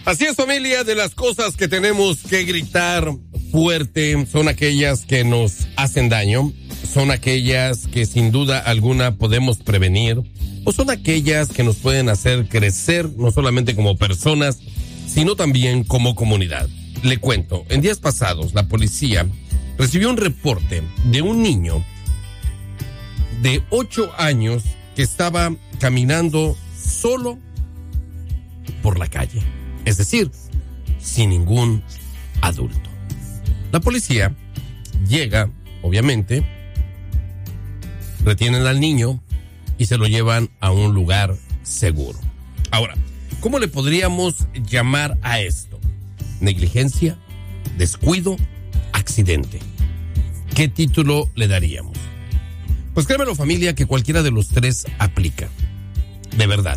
Así es, familia, de las cosas que tenemos que gritar fuerte son aquellas que nos hacen daño, son aquellas que sin duda alguna podemos prevenir, o son aquellas que nos pueden hacer crecer no solamente como personas, sino también como comunidad. Le cuento, en días pasados la policía recibió un reporte de un niño de 8 años que estaba caminando solo por la calle. Es decir, sin ningún adulto. La policía llega, obviamente, retienen al niño y se lo llevan a un lugar seguro. Ahora, ¿cómo le podríamos llamar a esto? ¿Negligencia? ¿Descuido? ¿Accidente? ¿Qué título le daríamos? Pues créemelo, familia, que cualquiera de los tres aplica. De verdad.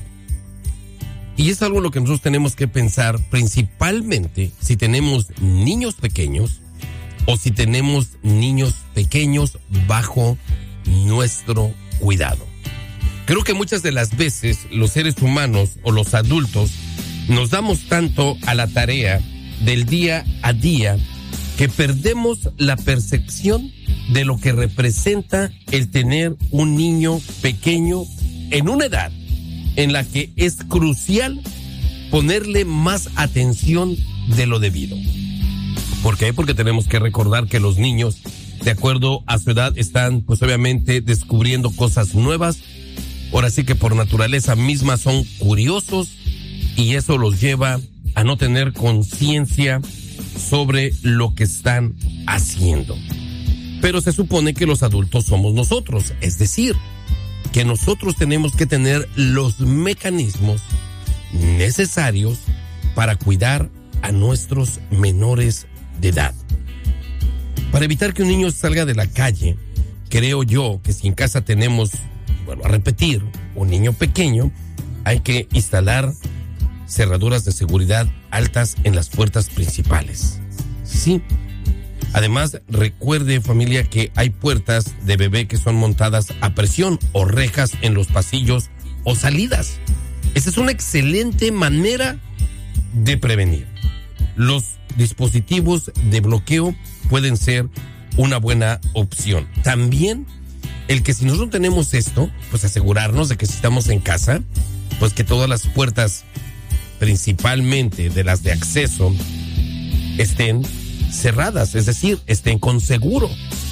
Y es algo en lo que nosotros tenemos que pensar, principalmente si tenemos niños pequeños o si tenemos niños pequeños bajo nuestro cuidado. Creo que muchas de las veces los seres humanos o los adultos nos damos tanto a la tarea del día a día que perdemos la percepción de lo que representa el tener un niño pequeño en una edad en la que es crucial ponerle más atención de lo debido. ¿Por qué? Porque tenemos que recordar que los niños, de acuerdo a su edad, están pues obviamente descubriendo cosas nuevas. Ahora sí que por naturaleza misma son curiosos y eso los lleva a no tener conciencia sobre lo que están haciendo. Pero se supone que los adultos somos nosotros, es decir, que nosotros tenemos que tener los mecanismos necesarios para cuidar a nuestros menores de edad. Para evitar que un niño salga de la calle, creo yo que si en casa tenemos, vuelvo a repetir, un niño pequeño, hay que instalar cerraduras de seguridad altas en las puertas principales. Sí. Además, recuerde, familia, que hay puertas de bebé que son montadas a presión o rejas en los pasillos o salidas. Esa es una excelente manera de prevenir. Los dispositivos de bloqueo pueden ser una buena opción. También el que si nosotros tenemos esto, pues asegurarnos de que si estamos en casa, pues que todas las puertas, principalmente de las de acceso, estén cerradas, es decir, estén con seguro.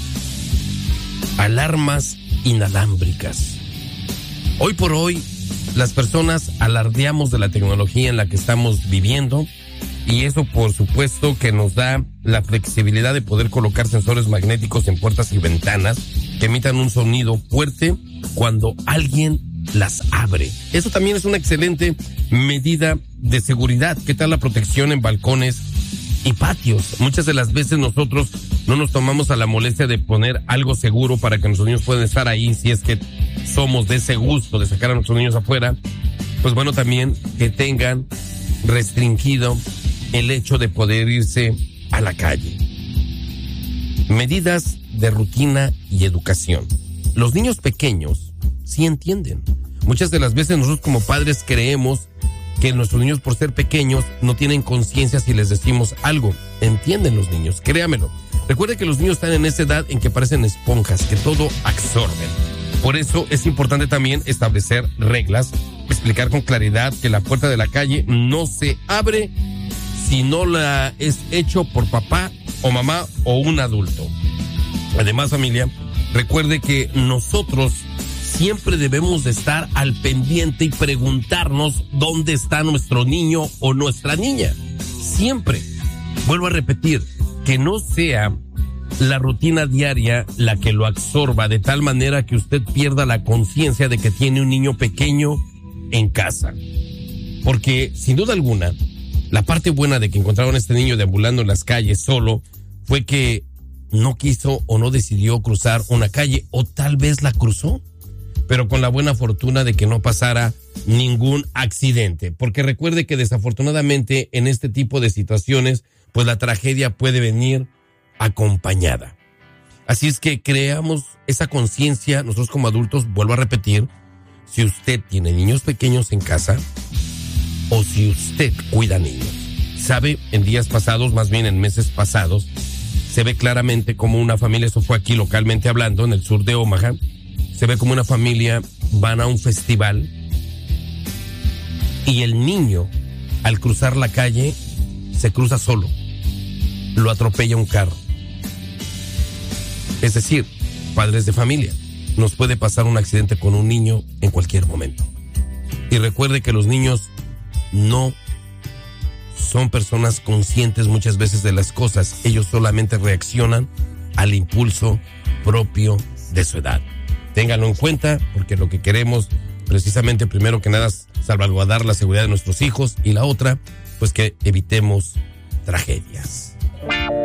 Alarmas inalámbricas. Hoy por hoy, las personas alardeamos de la tecnología en la que estamos viviendo y eso por supuesto que nos da la flexibilidad de poder colocar sensores magnéticos en puertas y ventanas que emitan un sonido fuerte cuando alguien las abre. Eso también es una excelente medida de seguridad. ¿Qué tal la protección en balcones y patios? Muchas de las veces nosotros no nos tomamos a la molestia de poner algo seguro para que nuestros niños puedan estar ahí si es que somos de ese gusto de sacar a nuestros niños afuera. Pues bueno, también que tengan restringido el hecho de poder irse a la calle. Medidas de rutina y educación. Los niños pequeños sí entienden. Muchas de las veces nosotros como padres creemos que nuestros niños, por ser pequeños, no tienen conciencia si les decimos algo. Entienden los niños, créamelo. Recuerde que los niños están en esa edad en que parecen esponjas, que todo absorben. Por eso es importante también establecer reglas, explicar con claridad que la puerta de la calle no se abre si no la es hecho por papá o mamá o un adulto. Además, familia, recuerde que nosotros siempre debemos de estar al pendiente y preguntarnos dónde está nuestro niño o nuestra niña. Siempre. Vuelvo a repetir, que no sea la rutina diaria la que lo absorba de tal manera que usted pierda la conciencia de que tiene un niño pequeño en casa. Porque, sin duda alguna, la parte buena de que encontraron a este niño deambulando en las calles solo fue que no quiso o no decidió cruzar una calle, o tal vez la cruzó, pero con la buena fortuna de que no pasara ningún accidente. Porque recuerde que desafortunadamente en este tipo de situaciones, pues la tragedia puede venir acompañada. Así es que creamos esa conciencia nosotros como adultos. Vuelvo a repetir, si usted tiene niños pequeños en casa o si usted cuida niños, sabe, en días pasados, más bien en meses pasados, se ve claramente como una familia, eso fue aquí localmente hablando, en el sur de Omaha, se ve como una familia van a un festival y el niño, al cruzar la calle, se cruza solo, lo atropella un carro. Es decir, padres de familia, nos puede pasar un accidente con un niño en cualquier momento. Y recuerde que los niños no son personas conscientes muchas veces de las cosas. Ellos solamente reaccionan al impulso propio de su edad. Ténganlo en cuenta, porque lo que queremos, precisamente, primero que nada, es salvaguardar la seguridad de nuestros hijos, y la otra, pues que evitemos tragedias.